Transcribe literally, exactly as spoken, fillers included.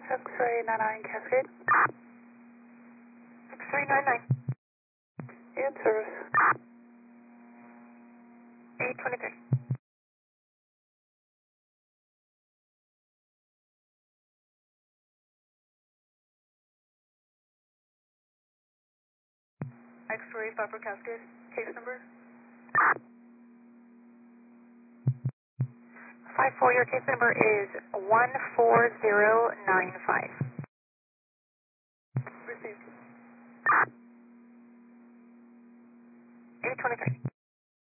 X-ray ninety-nine Cascade. X-ray ninety-nine. In service. eight twenty-three. X-ray five for Cascade. Case number? five four, your case number is one four zero nine five. Received. eight twenty-three.